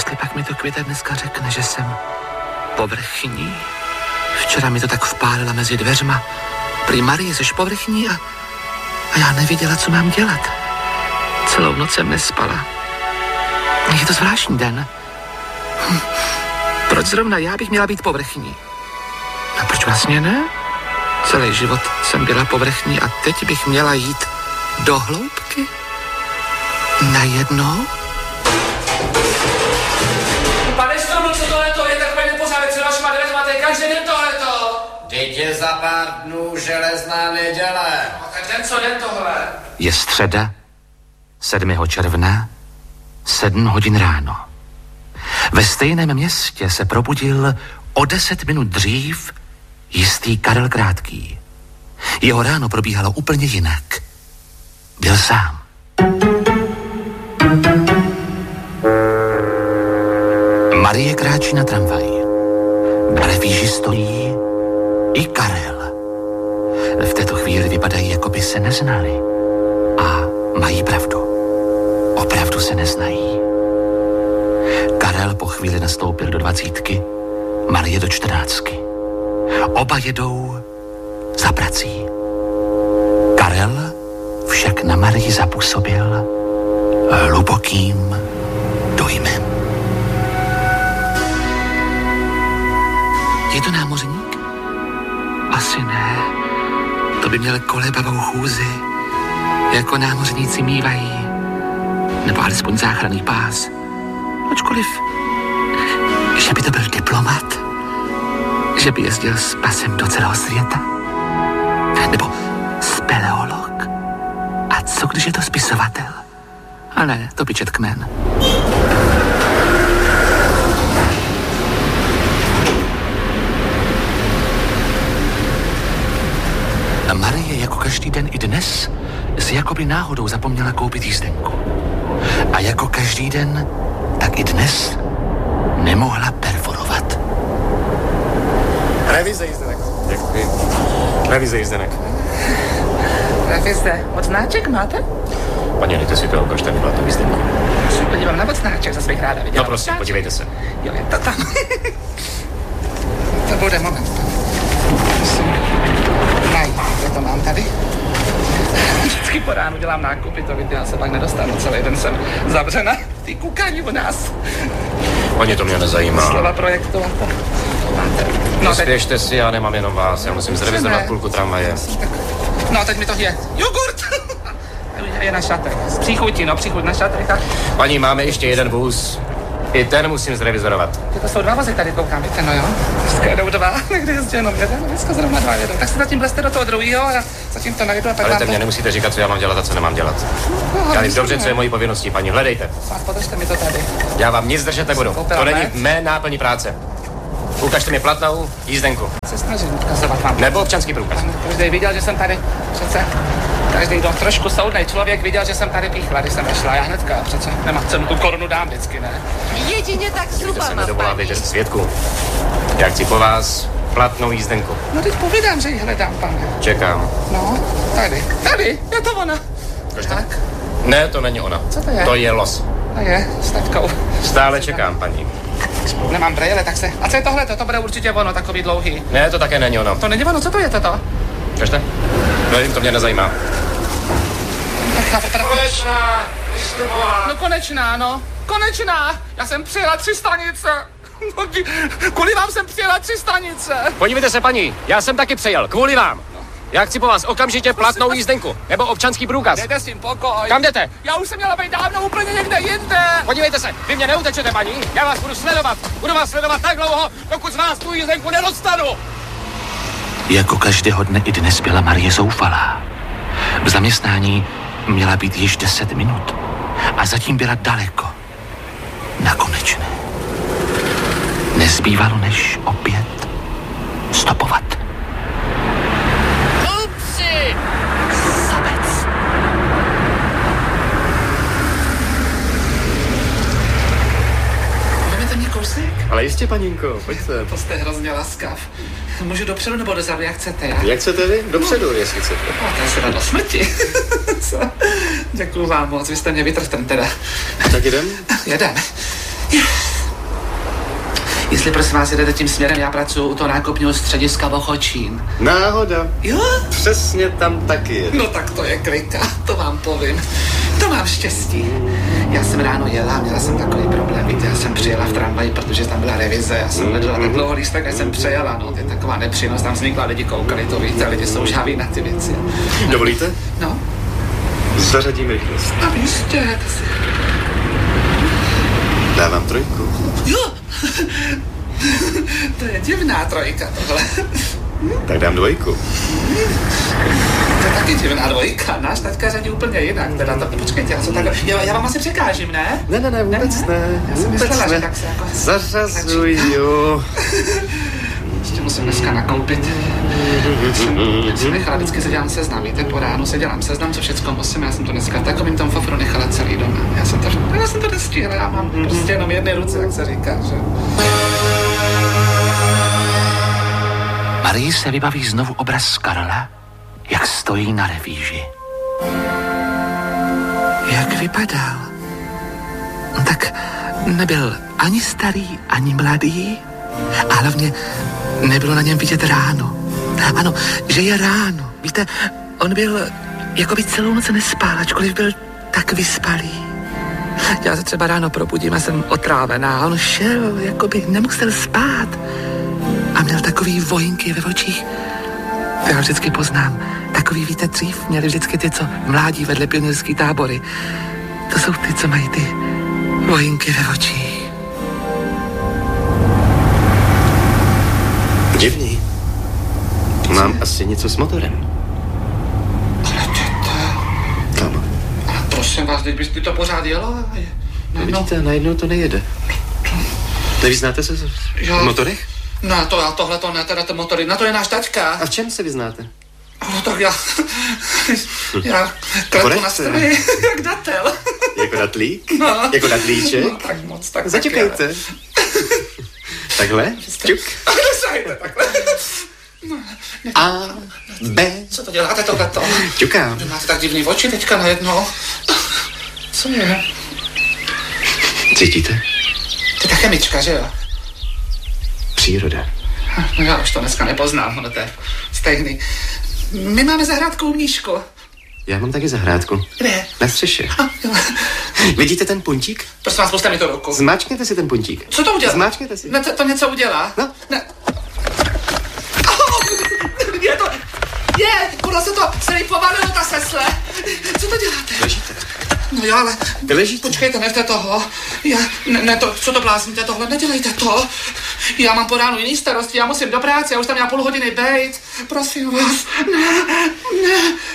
jestli pak mi to Květa dneska řekne, že jsem povrchní. Včera mi to tak vpálila mezi dveřma. Prý Marie, jsi povrchní a já nevěděla, co mám dělat. Celou noc jsem nespala. Je to zvláštní den. Proč zrovna já bych měla být povrchní? A proč vlastně ne? Celý život jsem byla povrchní a teď bych měla jít do hloubky? Najednou? Pane Stroml, co tohleto je takový nepořádek před vašima dveřma, to je každý den tohleto. Teď je za pár dnů železná neděle. No tak den co den tohle? Je středa, 7. června, 7 hodin ráno. Ve stejném městě se probudil o 10 minut dřív jistý Karel Krátký. Jeho ráno probíhalo úplně jinak. Byl sám. Marie kráčí na tramvaj. Na refíži stojí i Karel. V této chvíli vypadají, jako by se neznali. A mají pravdu. Opravdu se neznají. Karel po chvíli nastoupil do 20, Marie do 14. Oba jedou za prací. Karel však na Marii zapůsobil hlubokým dojmem. Je to námořník? Asi ne. To by měl kolébavou chůzi, jako námořníci mívají. Nebo alespoň záchranný pás. Ačkoliv, že by to byl diplomat. Že by jezdil s pasem do celého světa. Nebo speleolog. A co když je to spisovatel? A ne, to by čet kmen. A Marie jako každý den i dnes si jakoby náhodou zapomněla koupit jízdenku. A jako každý den, tak i dnes nemohla perforovat. Revize jízdenek. Děkuji. Revize jízdenek. Revize. Odznáček máte? Paní, dejte si to, ukažte mi platovou jízdenku. Se podívám na odznáček, zase bych ráda viděla. No prosím, podívejte se. Jo, je to tam. To bude moment. Musím najít, kde to mám tady. Vždycky po ránu dělám nákupy, to víte, já se pak nedostanu, celý den jsem zavřena. Ty kukání u nás. Paní, to mě nezajímá. Slova projektu a to máte. No, spěšte si, já nemám jenom vás, já musím zrevizovat půlku tramvaje. No, teď mi to je. Jogurt! Je na šatek. Z příchutí, no, příchuť na šatek. Paní, máme ještě jeden vůz. I ten musím zrevizorovat. To jsou 2 vozy tady, koukám, víte, no jo. Dneska jedou 2, někdy jezdí jenom jeden, dneska zrovna 2 jedou. Tak se zatím bleste do toho druhého a já zatím to najdu a pak ale mě nemusíte říkat, co já mám dělat a co nemám dělat. No, já vím dobře, co je mojí povinností, paní, hledejte. Podržte mi to tady. Já vám nic držet nebudu. To není mé náplní práce. Ukažte mi platnou jízdenku. Se snažím ukazovat vám. Nebo občanský průkaz. Každý viděl, že jsem tady přece. Každý, kdo trošku soudnej člověk viděl, že jsem tady píchla, když jsem nešla. Já hnedka přece nemá cenu, tu korunu dám vždycky, ne? Jedině tak zhruba, se nedovolávejte se svědku. Já chci po vás platnou jízdenku. No teď povídám, že ji hledám, pane. Čekám. No, tady, je to ona. Tak. Ne, to není ona. Co to je? To je los. To je, s taťkou. Stále čekám, paní. Nemám brejle, tak se... A co je tohle? To bude určitě ono, takový dlouhý. Ne, to také není ono. To není ono, co to je toto? Kažte? Nevím, to mě nezajímá. Konečná! No konečná, no. Konečná! Já jsem přijela 3 stanice. Kvůli vám jsem přijela 3 stanice. Podívejte se, paní, já jsem taky přejel, kvůli vám. Já chci po vás okamžitě platnou jízdenku, nebo občanský průkaz. Dejte s tím pokoj. Kam jdete? Já už jsem měla být dávno úplně někde jinde. Podívejte se, vy mě neutečete, paní. Já vás budu sledovat. Budu vás sledovat tak dlouho, dokud z vás tu jízdenku nedostanu. Jako každého dne i dnes byla Marie zoufalá. V zaměstnání měla být již 10 minut a zatím byla daleko. Na konečné. Nezbývalo než opět stopovat. Upři! Sabec. Vezmete mě kousek? Ale jistě, paninko, pojďte. To jste hrozně laskav. Můžu dopředu nebo dozadu, jak chcete, já? Jak chcete vy? Dopředu, jestli chcete. To je se do smrti. Děkuju vám moc, vy jste mě vytrhl ten teda. Tak jdem? Jedeme. Jestli prosím vás jedete tím směrem, já pracuji u toho nákupního střediska Vochočín. Náhoda. Jo? Přesně tam taky je. No tak to je klika, to vám povím. To mám štěstí. Já jsem ráno jela, měla jsem takový problém, víte, já jsem přijela v tramvaji, protože tam byla revize, já jsem hledala tak dlouho lístek, než jsem přejela, no, to je taková nepříjemnost, tam vznikla, lidi koukali, to víte, lidi jsou žhaví na ty věci. Dovolíte? No. Zařadím rychlost. A jistě, to si... Dávám 3. Jo, to je divná 3 tohle. Tak dám 2. To je taky divná 2, náš taťka řadí úplně jinak, teda to, počkejte, já co takhle, já vám asi překážím, ne? Ne, vůbec ne. Já jsem myslela, že tak se jako... Zařazuju. Ještě musím dneska nakoupit. Já jsem nechala, vždycky se dělám seznam, víte, po ránu se dělám seznam, co všecko musím, já jsem to dneska takovým tom fofru nechala celý doma. Já jsem to nestihla, já mám prostě jenom jedné ruce, jak se říká, že... Marii se vybaví znovu obraz Karla, jak stojí na revíži. Jak vypadal? Tak nebyl ani starý, ani mladý, a hlavně nebylo na něm vidět ráno. Ano, že je ráno. Víte, on byl, jako by celou noc nespál, ačkoliv byl tak vyspalý. Já se třeba ráno probudím a jsem otrávená a on šel, jako by nemusel spát. A měl takový vojinky ve očích. Já vždycky poznám. Takový, víte, dřív měli vždycky ty, co mládí vedle pionýrský tábory. To jsou ty, co mají ty vojinky ve očích. Divný. Mám asi něco s motorem. Ale Kam? ale prosím vás, teď by to pořád jelo? Vidíte, najednou to nejede. Nevyznáte se v motorech? No tohle to ne, teda ty motory, na to je náš taťka. A v čem se vyznáte? No tak já klepu na stroji, jak datel. Jako datlík? No. Jako datlíček? No tak moc, tak Začekejte. Takhle? Čuk. Zajte takhle. A, B. Co to děláte tohleto? Čukám. Vy máte tak divný oči teďka najednou. Co je? Cítíte? To je ta chemička, že jo? Příroda. No já už to dneska nepoznám, ono to je stejný. My máme zahrádku u Mníšku. Já mám taky zahrádku. Kde? Na střeše. Vidíte ten puntík? Prosím vás, puste mi to ruku. Zmáčkněte si ten puntík. Co to udělá? Zmáčkněte si. Ne, to něco udělá? No. Ne. Je to... podle se to celý povalilo, ta sesle. Co to děláte? Ležíte. No jo, ale... Vy ležíte. Počkejte, nechte toho. Ne, co to blázníte tohle, nedělejte to. Já mám po ránu jiný starosti, já musím do práce, já už tam měla půl hodiny bejt. Prosím vás, ne.